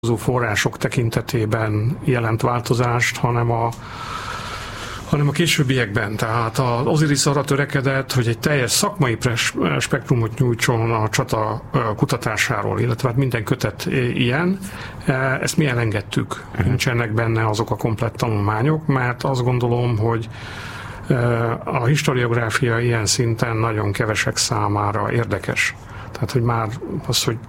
források tekintetében jelent változást, hanem a későbbiekben. Tehát az Osiris arra törekedett, hogy egy teljes szakmai spektrumot nyújtson a csata kutatásáról, illetve hát minden kötet ilyen. Ezt mi elengedtük. Nincsenek benne azok a komplett tanulmányok, mert azt gondolom, hogy a historiográfia ilyen szinten nagyon kevesek számára érdekes. Tehát, hogy már az, hogy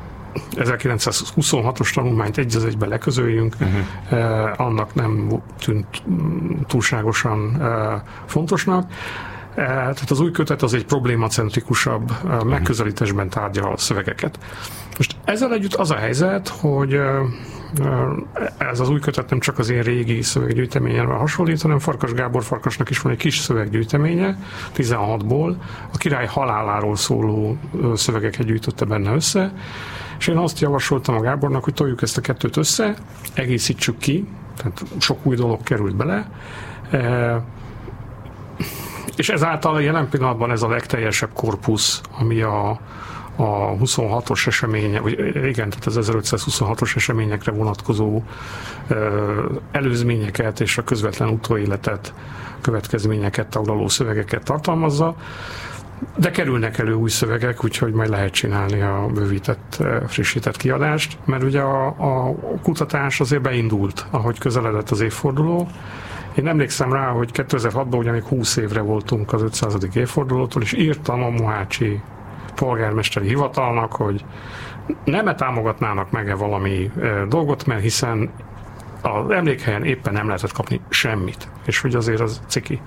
1926-os tanulmányt egy az egybe leközöljünk, annak nem tűnt túlságosan fontosnak. Tehát az új kötet az egy problémacentrikusabb megközelítésben tárgyal a szövegeket. Most ezzel együtt az a helyzet, hogy ez az új kötet nem csak az én régi szöveggyűjteményemre hasonlít, hanem Farkas Gábor Farkasnak is van egy kis szöveggyűjteménye, 16-ból, a király haláláról szóló szövegeket gyűjtötte benne össze, és én azt javasoltam a Gábornak, hogy toljuk ezt a kettőt össze, egészítsük ki, tehát sok új dolog került bele, és ezáltal jelen pillanatban ez a legteljesebb korpusz, ami a 26-os eseménye, vagy igen, tehát az 1526-os eseményekre vonatkozó előzményeket és a közvetlen utóéletet, következményeket taglaló szövegeket tartalmazza, de kerülnek elő új szövegek, úgyhogy majd lehet csinálni a bővített, frissített kiadást, mert ugye a kutatás azért beindult, ahogy közeledett az évforduló. Én emlékszem rá, hogy 2006-ban ugye még 20 évre voltunk az 500. évfordulótól, és írtam a mohácsi polgármesteri hivatalnak, hogy nem támogatnának meg-e valami dolgot, mert hiszen az emlékhelyen éppen nem lehetett kapni semmit, és hogy azért az ciki.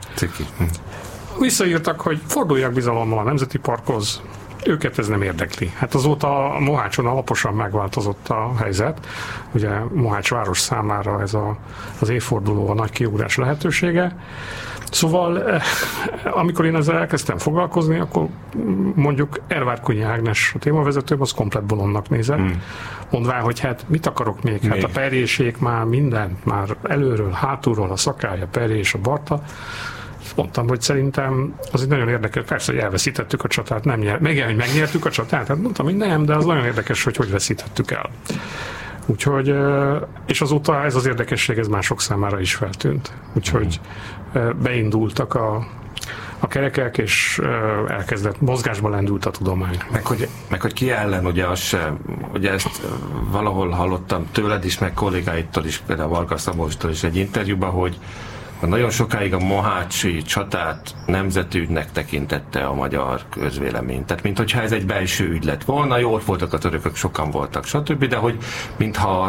Visszaírtak, hogy forduljak bizalommal a Nemzeti Parkhoz, őket ez nem érdekli. Hát azóta a Mohácson alaposan megváltozott a helyzet. Ugye Mohács város számára ez az évforduló a nagy kiugrás lehetősége. Szóval, amikor én ezzel elkezdtem foglalkozni, akkor mondjuk Ervárkonyi Ágnes, a témavezetőm, az komplett bolondnak nézett. Mondván, hogy hát mit akarok még? Hát a perjésék már mindent, már előről, hátulról, a szakája, perjés, a barta. Mondtam, hogy szerintem az egy nagyon érdekes, persze, hogy elveszítettük a csatát, nem hogy megnyertük a csatát, hát mondtam, hogy nem, de az nagyon érdekes, hogy veszítettük el. Úgyhogy, és azóta ez az érdekesség, ez mások számára is feltűnt. Úgyhogy beindultak a kerekek, és elkezdett, mozgásba lendült a tudomány. Meg hogy ki ellen, ugye ezt valahol hallottam tőled is, meg kollégáitól is, például Varga Szabolcstól is egy interjúban, hogy nagyon sokáig a mohácsi csatát nemzetügynek tekintette a magyar közvélemény. Tehát minthogyha ez egy belső ügy lett volna, jó, ott voltak a törökök, sokan voltak, stb., de hogy mintha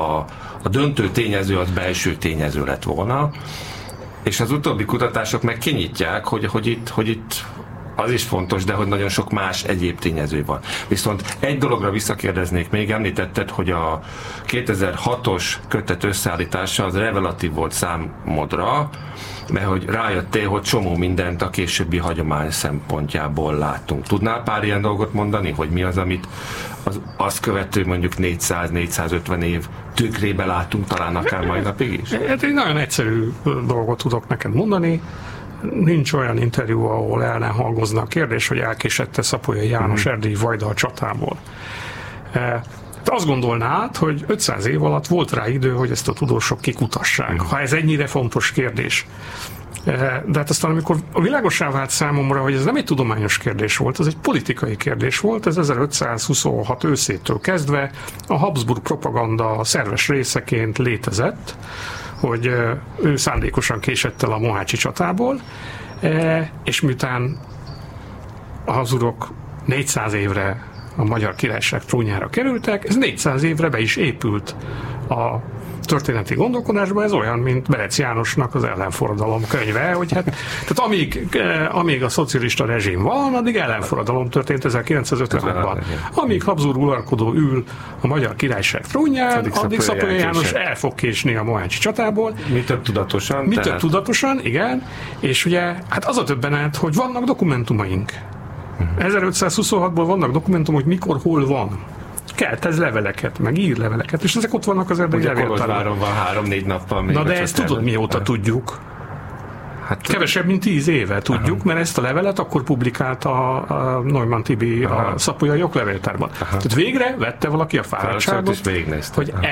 a döntő tényező az belső tényező lett volna, és az utóbbi kutatások meg kinyitják, hogy itt az is fontos, de hogy nagyon sok más egyéb tényező van. Viszont egy dologra visszakérdeznék még, említetted, hogy a 2006-os kötet összeállítása az revelatív volt számodra, mert hogy rájöttél, hogy csomó mindent a későbbi hagyomány szempontjából látunk. Tudnál pár ilyen dolgot mondani, hogy mi az, amit azt követő mondjuk 400-450 év tükrébe látunk, talán akár mai napig is? Hát egy nagyon egyszerű dolgot tudok neked mondani. Nincs olyan interjú, ahol el nem hangozna a kérdés, hogy elkésette Szapolyai János erdélyi vajda a csatából. Te azt gondolnád, hogy 500 év alatt volt rá idő, hogy ezt a tudósok kikutassák, ha ez ennyire fontos kérdés. De hát aztán, amikor világossá vált számomra, hogy ez nem egy tudományos kérdés volt, ez egy politikai kérdés volt, ez 1526 őszétől kezdve a Habsburg propaganda szerves részeként létezett, hogy ő szándékosan késett el a mohácsi csatából, és miután a Habsburgok 400 évre a Magyar Királyság trónjára kerültek, ez 400 évre be is épült a történeti gondolkodásban, ez olyan, mint Berec Jánosnak az ellenforradalom könyve, hogy hát, tehát amíg a szocialista rezsim van, addig ellenforradalom történt 1956-ban. Amíg Habsburg uralkodó ül a Magyar Királyság trónján, addig Szapolyai János el fog késni a mohácsi csatából. Mi több tudatosan. Igen, és ugye, hát az a többenet, hogy vannak dokumentumaink. 1526-ból vannak dokumentumok, hogy mikor, hol van. Keltez leveleket, meg ír leveleket, és ezek ott vannak az erdélyi levéltárban. Kolozsváron van 3-4 nappal még. Na de ezt tudod, mióta tudjuk? Hát, kevesebb, mint 10 éve tudjuk, mert ezt a levelet akkor publikálta a Neumann Tibi a Szapolyai Oklevéltárban. Tehát végre vette valaki a fáradtságot, hogy